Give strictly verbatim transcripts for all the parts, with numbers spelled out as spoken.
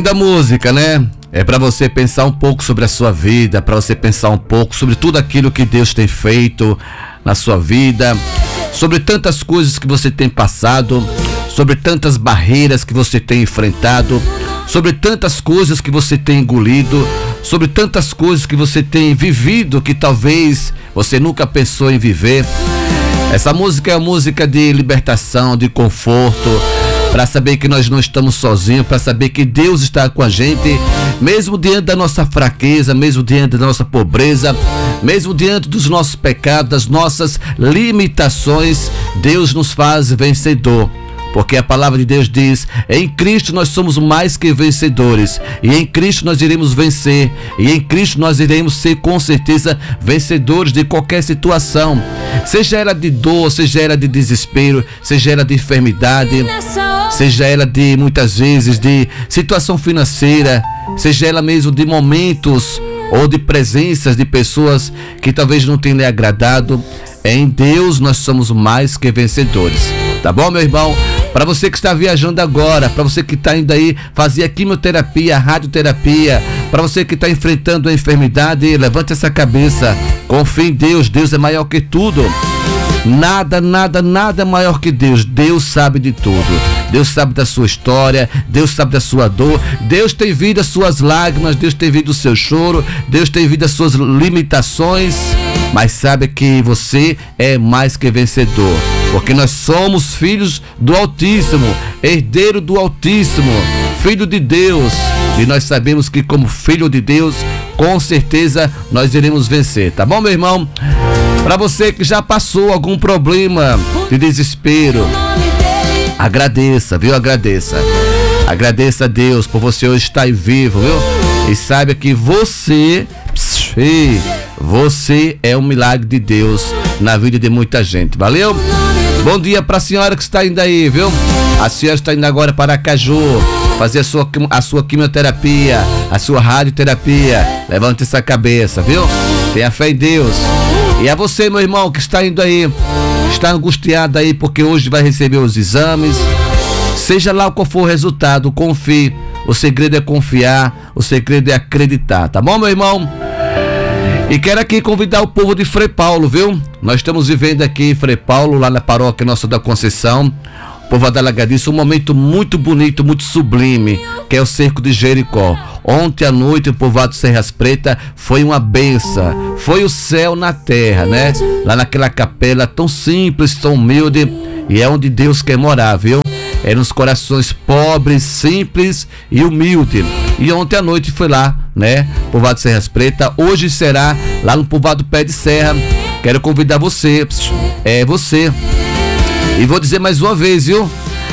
da música, né? É para você pensar um pouco sobre a sua vida, para você pensar um pouco sobre tudo aquilo que Deus tem feito na sua vida, sobre tantas coisas que você tem passado, sobre tantas barreiras que você tem enfrentado, sobre tantas coisas que você tem engolido, sobre tantas coisas que você tem vivido que talvez você nunca pensou em viver. Essa música é uma música de libertação, de conforto, para saber que nós não estamos sozinhos, para saber que Deus está com a gente, mesmo diante da nossa fraqueza, mesmo diante da nossa pobreza, mesmo diante dos nossos pecados, das nossas limitações. Deus nos faz vencedor. Porque a palavra de Deus diz: em Cristo nós somos mais que vencedores, e em Cristo nós iremos vencer, e em Cristo nós iremos ser com certeza vencedores de qualquer situação, seja ela de dor, seja ela de desespero, seja ela de enfermidade, seja ela de muitas vezes de situação financeira, seja ela mesmo de momentos ou de presenças de pessoas que talvez não tenham lhe agradado. Em Deus nós somos mais que vencedores. Tá bom, meu irmão? Para você que está viajando agora, para você que está indo aí fazer a quimioterapia, a radioterapia, para você que está enfrentando a enfermidade, levante essa cabeça, confie em Deus. Deus é maior que tudo. Nada, nada, nada é maior que Deus. Deus sabe de tudo. Deus sabe da sua história, Deus sabe da sua dor, Deus tem visto as suas lágrimas, Deus tem visto o seu choro, Deus tem visto as suas limitações, mas sabe que você é mais que vencedor, porque nós somos filhos do Altíssimo, herdeiro do Altíssimo, filho de Deus, e nós sabemos que como filho de Deus, com certeza nós iremos vencer, tá bom, meu irmão? Para você que já passou algum problema de desespero, agradeça, viu? Agradeça. Agradeça a Deus por você hoje estar vivo, viu? E saiba que você, você é um milagre de Deus na vida de muita gente. Valeu? Bom dia para a senhora que está indo aí, viu? A senhora está indo agora para Aracaju fazer a sua, a sua quimioterapia, a sua radioterapia. Levante essa cabeça, viu? Tenha fé em Deus. E a você, meu irmão, que está indo aí, está angustiado aí porque hoje vai receber os exames, seja lá qual for o resultado, confie. O segredo é confiar, o segredo é acreditar, tá bom, meu irmão? E quero aqui convidar o povo de Frei Paulo, viu? Nós estamos vivendo aqui em Frei Paulo, lá na paróquia Nossa da Conceição, povo da Lagadice, um momento muito bonito, muito sublime, que é o Cerco de Jericó. Ontem à noite o povoado Serras Preta foi uma benção, foi o céu na terra, né? Lá naquela capela tão simples, tão humilde, e é onde Deus quer morar, viu? É nos corações pobres, simples e humildes. E ontem à noite foi lá, né? Povoado Serras Preta. Hoje será lá no povoado Pé de Serra. Quero convidar você, é você. E vou dizer mais uma vez, viu?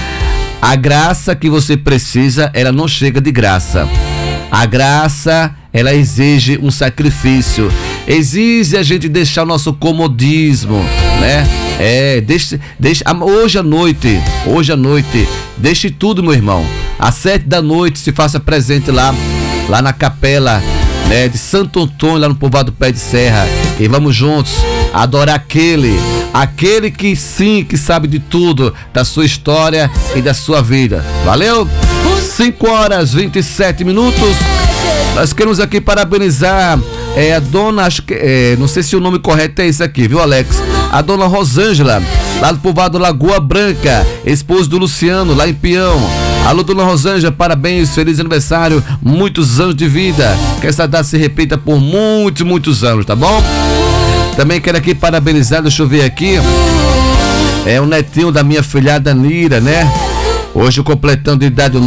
A graça que você precisa, ela não chega de graça. A graça, ela exige um sacrifício. Exige a gente deixar o nosso comodismo, né? É, deixe, deixe, hoje à noite, hoje à noite, deixe tudo, meu irmão. Às sete da noite se faça presente lá, lá na capela, né, de Santo Antônio, lá no povoado Pé de Serra. E vamos juntos adorar aquele, aquele que sim, que sabe de tudo, da sua história e da sua vida. Valeu? cinco horas e vinte e sete minutos. Nós queremos aqui parabenizar é, a dona, acho que, é, não sei se o nome correto é esse aqui, viu, Alex? A dona Rosângela, lá do povoado Lagoa Branca, esposa do Luciano, lá em Peão. Alô, dona Rosângela, parabéns, feliz aniversário, muitos anos de vida. Que essa data se repita por muitos, muitos anos, tá bom? Também quero aqui parabenizar, deixa eu ver aqui, é o netinho da minha filhada Nira, né? Hoje completando de idade